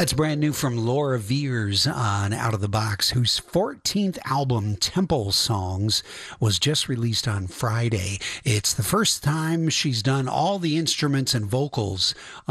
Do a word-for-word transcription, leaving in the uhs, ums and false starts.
That's brand new from Laura Veers on Out of the Box, whose fourteenth album, Temple Songs, was just released on Friday. It's the first time she's done all the instruments and vocals